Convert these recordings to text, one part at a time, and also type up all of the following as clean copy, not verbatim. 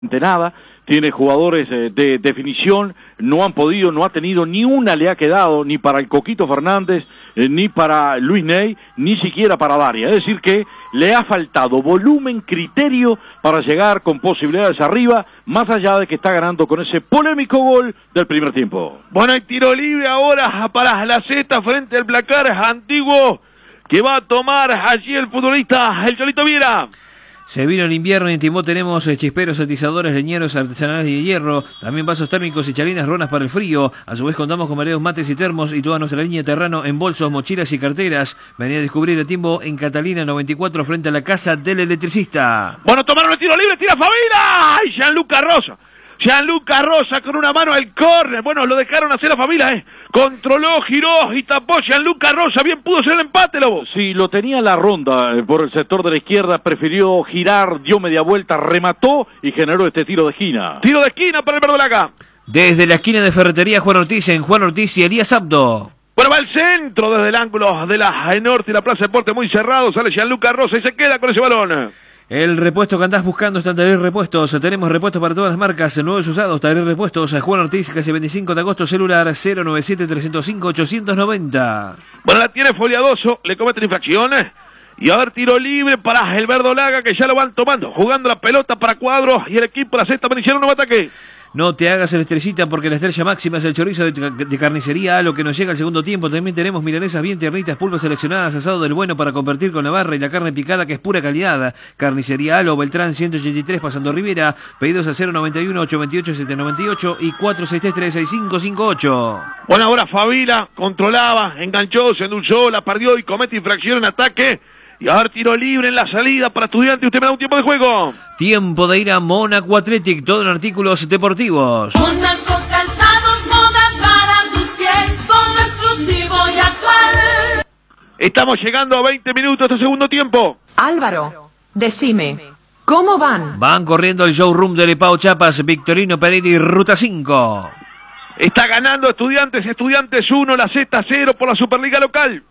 de nada, tiene jugadores de definición, no ha tenido ni una le ha quedado, ni para el Coquito Fernández, ni para Luis Ney, ni siquiera para Daria. Es decir que le ha faltado volumen, criterio para llegar con posibilidades arriba, más allá de que está ganando con ese polémico gol del primer tiempo. Bueno, hay tiro libre ahora para la Z frente al placar antiguo que va a tomar allí el futbolista, el Cholito Viera. Se vino el invierno y en Timó tenemos chisperos, atizadores, leñeros, artesanales de hierro, también vasos térmicos y chalinas ronas para el frío. A su vez contamos con mareos, mates y termos y toda nuestra línea Terrano en bolsos, mochilas y carteras. Venía a descubrir el Timbo en Catalina 94 frente a la casa del electricista. Bueno, tomaron el tiro libre, tira Favila. ¡Ay, Gianluca Rosa! Gianluca Rosa con una mano al córner. Bueno, lo dejaron hacer la familia, Controló, giró y tapó Gianluca Rosa. Bien pudo ser el empate, Lobo. Sí, lo tenía la ronda por el sector de la izquierda. Prefirió girar, dio media vuelta, remató y generó este tiro de esquina. Tiro de esquina para el Verdolaga. Desde la esquina de Ferretería Juan Ortiz, en Juan Ortiz y Elías Abdo. Bueno, va al centro desde el ángulo de la norte y la Plaza Deporte muy cerrado. Sale Gianluca Rosa y se queda con ese balón. El repuesto que andás buscando está en Taller Repuestos. Tenemos repuestos para todas las marcas, nuevos usados. Taller Repuestos, Juan Ortiz, casi 25 de agosto, celular 097-305-890. Bueno, la tiene Foliadoso, le cometen infracciones. Y a ver, tiro libre para el Verdolaga, que ya lo van tomando, jugando la pelota para Cuadros. Y el equipo de la sexta iniciaron un nuevo ataque. No te hagas el estrellita porque la estrella máxima es el chorizo de carnicería a lo que nos llega al segundo tiempo. También tenemos milanesas bien tiernitas, pulpas seleccionadas, asado del bueno para compartir con la barra y la carne picada que es pura calidad. Carnicería Alo, Beltrán 183, pasando Rivera. Pedidos a 091-828-798 y 463-3558. Bueno, ahora Favila controlaba, enganchó, se endulzó, la perdió y comete infracción en ataque. Y a ver, tiro libre en la salida para Estudiantes. Usted me da un tiempo de juego. Tiempo de ir a Mónaco Athletic, todo en artículos deportivos. Mónaco Calzados, moda para tus pies, todo exclusivo y actual. Estamos llegando a 20 minutos de segundo tiempo. Álvaro, decime, ¿cómo van? Van corriendo el showroom de Lepao Chiapas, Victorino Pereira y Ruta 5. Está ganando Estudiantes 1, la Z 0 por la Superliga local.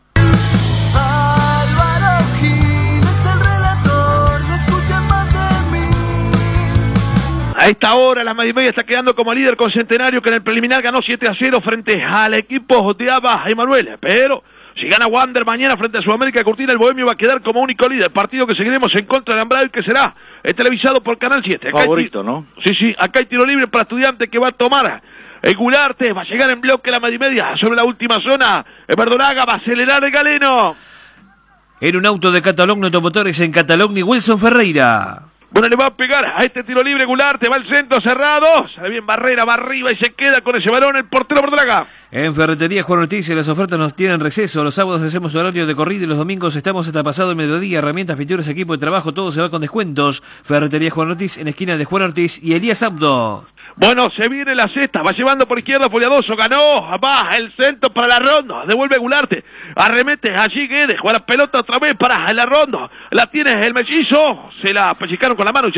A esta hora la Media está quedando como líder con Centenario, que en el preliminar ganó 7-0 frente al equipo de Abba Emanuel. Pero si gana Wander mañana frente a Sudamérica Cortina, el Bohemio va a quedar como único líder. Partido que seguiremos en contra de Ambrado y que será televisado por Canal 7. Acá favorito, ¿no? Sí, acá hay tiro libre para Estudiantes que va a tomar el Gularte. Va a llegar en bloque la Media sobre la última zona. El Verdolaga va a acelerar el Galeno. En un auto de Catalogni Automotores en Catalogni, Wilson Ferreira. Bueno, le va a pegar a este tiro libre Gularte, va al centro cerrado, sale bien Barrera, va arriba y se queda con ese balón el portero Verdolaga. En Ferretería Juan Ortiz las ofertas nos tienen receso, los sábados hacemos horario de corrida y los domingos estamos hasta pasado el mediodía, herramientas, pinturas, equipo de trabajo, todo se va con descuentos. Ferretería Juan Ortiz en esquina de Juan Ortiz y Elías Abdo. Bueno, se viene la cesta, va llevando por izquierda Foliadoso, ganó, va el centro para la ronda, devuelve Gularte, arremete allí Guedes, juega la pelota otra vez para la ronda, la tiene el mellizo, se la pellizcaron con la mano,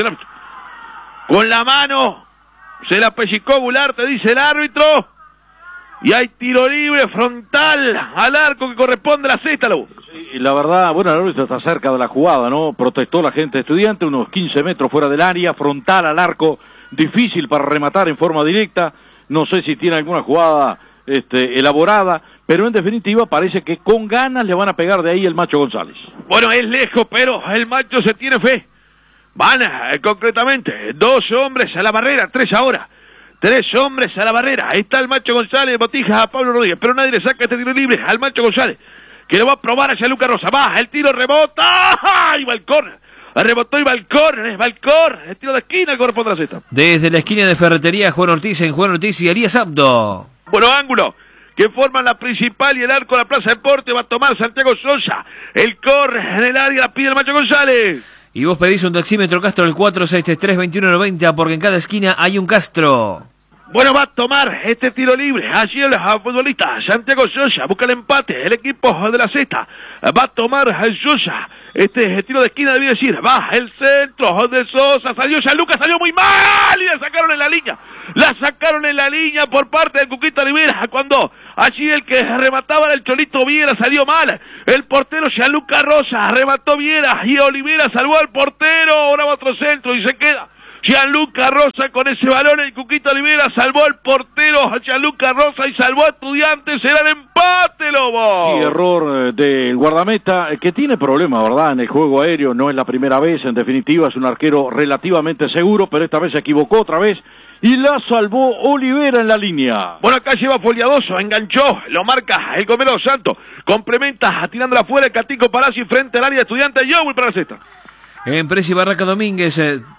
se la pellizcó Gularte, dice el árbitro, y hay tiro libre frontal al arco que corresponde a la cesta, Sí, la verdad, bueno, el árbitro está cerca de la jugada, ¿no? Protestó la gente de Estudiante, unos 15 metros fuera del área, frontal al arco, difícil para rematar en forma directa, no sé si tiene alguna jugada elaborada, pero en definitiva parece que con ganas le van a pegar de ahí el Macho González. Bueno, es lejos, pero el Macho se tiene fe. Van concretamente 2 hombres a la barrera, 3 ahora. 3 hombres a la barrera. Ahí está el Macho González, botija a Pablo Rodríguez, pero nadie le saca este tiro libre al Macho González, que lo va a probar hacia Lucas Rosa. Va, el tiro rebota, y va el córner. Rebotó y va el córner, el tiro de esquina, corresponde a la cesta. Desde la esquina de Ferretería Juan Ortiz en Juan Ortiz y Elías Abdo. Bueno, ángulo que forman la principal y el arco de la Plaza Deporte, va a tomar Santiago Sosa. El córner en el área, la pide el Macho González. Y vos pedís un taxímetro Castro al 463-2190 porque en cada esquina hay un Castro. Bueno, va a tomar este tiro libre. Allí el futbolista Santiago Sosa busca el empate. El equipo de la cesta va a tomar el Sosa. Este tiro de esquina debía decir. Va el centro de Sosa. Salió Gianluca, salió muy mal. Y la sacaron en la línea. La sacaron en la línea por parte de Cuquito Olivera. Cuando allí el que remataba era el Cholito Viera, salió mal. El portero Gianluca Rosa remató Viera. Y Olivera salvó al portero. Ahora va otro centro y se queda Gianluca Rosa con ese balón, el Cuquito Olivera salvó al portero Gianluca Rosa y salvó a Estudiantes, era el empate, Lobo. Y error del guardameta, que tiene problemas, ¿verdad? En el juego aéreo, no es la primera vez, en definitiva es un arquero relativamente seguro, pero esta vez se equivocó otra vez y la salvó Olivera en la línea. Bueno, acá lleva Foliadoso, enganchó, lo marca el Gomero Santos, complementa tirándola afuera el Catico Palacio frente al área de Estudiantes, Joel para la cesta. En Presi Barraca Domínguez,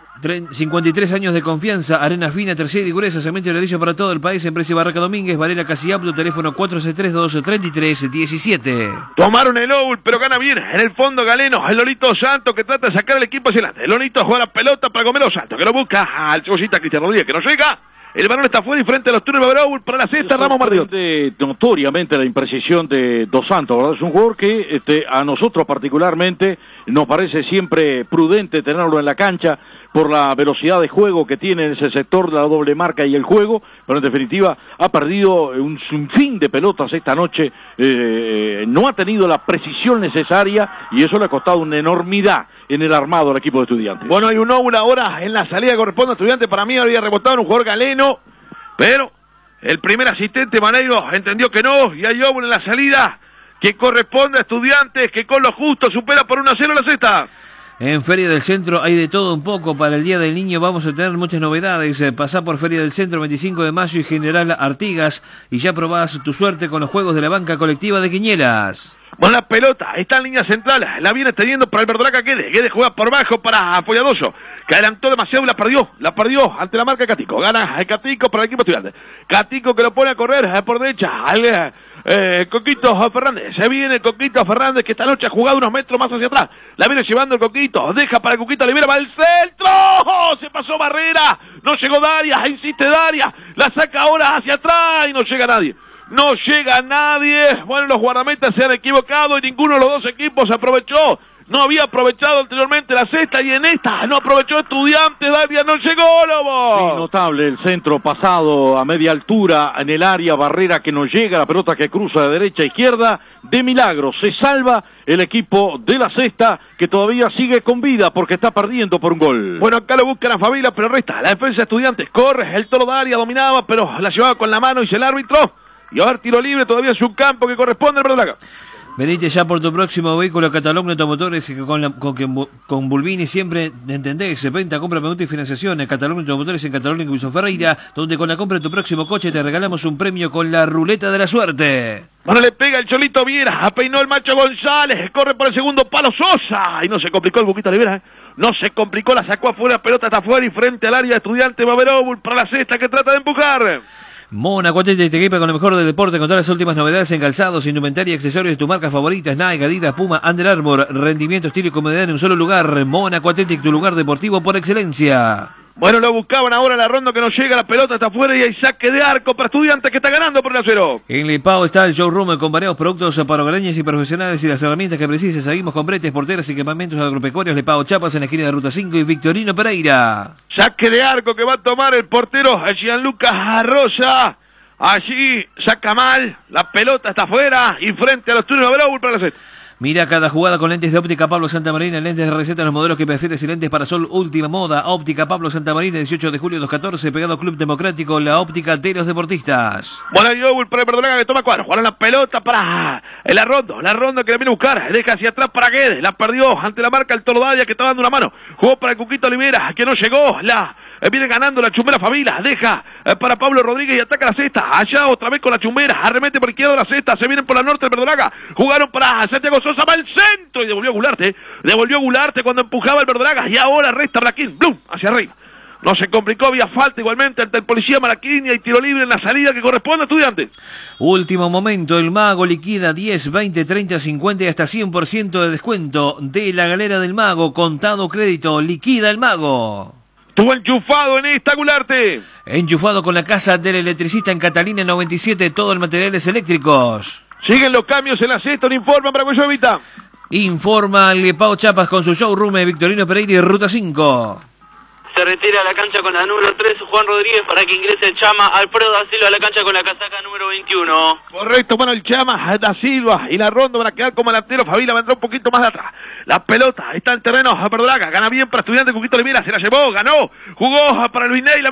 53 años de confianza, arena fina, tercera y gruesa, cemento y ladrillo para todo el país. En Presi Barraca Domínguez, Varela Casiaplo, teléfono 463-233-17. Tomaron el Oul, pero gana bien. En el fondo Galeno, el Lolito Santos que trata de sacar el equipo hacia adelante. El Lolito juega la pelota para Gomero Santos, que lo busca al Cebollita Cristian Rodríguez, que no llega. El balón está fuera y frente a los turnos de Oul para la cesta, Ramos Mardiot. Notoriamente la imprecisión de Dos Santos, ¿verdad? Es un jugador que a nosotros particularmente nos parece siempre prudente tenerlo en la cancha por la velocidad de juego que tiene en ese sector de la doble marca y el juego, pero en definitiva ha perdido un sinfín de pelotas esta noche, no ha tenido la precisión necesaria y eso le ha costado una enormidad en el armado al equipo de Estudiantes. Bueno, hay un Oul ahora en la salida que corresponde a Estudiantes, para mí había rebotado en un jugador Galeno, pero el primer asistente Maneiro entendió que no, y hay Oul en la salida que corresponde a Estudiantes, que con lo justo supera por 1-0 la cesta. En Feria del Centro hay de todo un poco. Para el Día del Niño vamos a tener muchas novedades. Pasá por Feria del Centro 25 de mayo y General Artigas y ya probás tu suerte con los juegos de la banca colectiva de Quiñeras. Bueno, la pelota está en línea central, la viene teniendo para el Verdolaga Guedes juega por bajo para Apoyadoso, que adelantó demasiado y la perdió ante la marca Catico, gana el Catico para el equipo estudiante, Catico que lo pone a correr por derecha, Coquito Fernández, se viene Coquito Fernández que esta noche ha jugado unos metros más hacia atrás, la viene llevando el Coquito, deja para el Coquito Olivera, va al centro, se pasó barrera, no llegó Darias, insiste Darias, la saca ahora hacia atrás y no llega nadie. No llega nadie, bueno, los guardametas se han equivocado y ninguno de los dos equipos aprovechó, no había aprovechado anteriormente la cesta y en esta no aprovechó Estudiantes, Daria no llegó, Lobo. Sí, notable el centro pasado a media altura en el área, barrera que no llega, la pelota que cruza de derecha a izquierda, de milagro se salva el equipo de la cesta que todavía sigue con vida porque está perdiendo por un gol. Bueno, acá lo buscan a Favila, pero resta, la defensa de Estudiantes, corre, el Toro Daria dominaba, pero la llevaba con la mano y el árbitro. Y a ver, tiro libre, todavía es un campo que corresponde al Verdolaga. Venite ya por tu próximo vehículo Catalogno Automotores, que con Bulbini siempre entendés. Venta, compra, pregunta y financiación. Catalogno Automotores en Catalogno y Wilson Ferreira, donde con la compra de tu próximo coche te regalamos un premio con la ruleta de la suerte. Bueno, le pega el Cholito Viera, apeinó el Macho González, corre por el segundo palo Sosa. Y no se complicó el Buquito Olivera, No se complicó, la sacó afuera, pelota está afuera y frente al área de Estudiante va a haber Oul para la cesta que trata de empujar. Mona Cuatete te equipa con lo mejor del deporte, con todas las últimas novedades en calzados, indumentaria y accesorios de tu marca favorita, Nike, Adidas, Puma, Under Armour, rendimiento, estilo y comodidad en un solo lugar. Mona Cuatete, tu lugar deportivo por excelencia. Bueno, lo buscaban ahora la ronda que no llega, la pelota está afuera y hay saque de arco para Estudiantes que está ganando por el 1-0. En Lipao está el showroom con variados productos para hogareños y profesionales y las herramientas que precises. Seguimos con bretes, porteras y equipamientos agropecuarios. Lipao Chapas en la esquina de Ruta 5 y Victorino Pereira. Saque de arco que va a tomar el portero Gianluca Rosa. Allí saca mal, la pelota está afuera y frente a los turnos de Oul para la set. Mira cada jugada con lentes de óptica Pablo Santamarina, lentes de receta, los modelos que prefieres y lentes para sol última moda. Óptica Pablo Santamarina, 18 de julio 214, pegado Club Democrático, la óptica de los deportistas. Bueno, y Oul para el Verdolaga que toma cuadro, jugaron la pelota para el Arrondo que la viene a buscar, deja hacia atrás para Guedes, la perdió ante la marca el Toro Daria que está dando una mano, jugó para el Cuquito Olivera que no llegó, viene ganando la Chumera Favila, deja para Pablo Rodríguez y ataca la cesta, allá otra vez con la Chumera, arremete por izquierda la cesta, se vienen por la norte del Verdolaga, jugaron para Santiago Sosa, va al centro y devolvió Gularte cuando empujaba el Verdolaga y ahora resta Blaquín, blum, hacia arriba. No se complicó, había falta igualmente ante el policía Maraquín y hay tiro libre en la salida que corresponde a Estudiantes. Último momento, el Mago liquida 10, 20, 30, 50 y hasta 100% de descuento de la galera del Mago, contado crédito, liquida el Mago. Estuvo enchufado en esta Gularte. Enchufado con la casa del electricista en Catalina 97, todos los materiales eléctricos. Siguen los cambios en la cesta, un informe para Cuello Evita. Informa al Pau Chapas con su showroom de Victorino Pereira y Ruta 5. Se retira a la cancha con la número 3 Juan Rodríguez para que ingrese el Chama Alfredo da Silva a la cancha con la casaca número 21. Correcto, bueno, el Chama da Silva y la Rondo van a quedar como delantero. Favila vendrá un poquito más de atrás. La pelota está en terreno, Verdolaga, gana bien para Estudiantes, Cuquito Lemira, se la llevó, ganó, jugó para Luis Ney.